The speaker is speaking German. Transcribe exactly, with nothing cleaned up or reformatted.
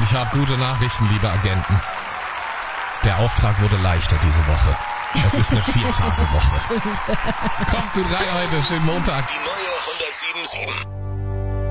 Und ich habe gute Nachrichten, liebe Agenten. Der Auftrag wurde leichter diese Woche. Es ist eine Vier-Tage-Woche. Kommt gut rein heute, schönen Montag. Die neue hundertsieben Komma sieben.